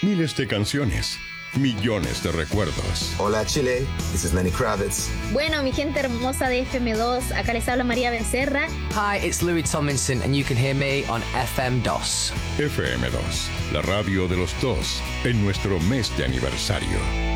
Miles de canciones, millones de recuerdos. Hola Chile, this is Lenny Kravitz. Bueno, mi gente hermosa de FM2, acá les habla María Becerra. Hi, it's Louis Tomlinson and you can hear me on FM2. FM2, la radio de los dos, en nuestro mes de aniversario.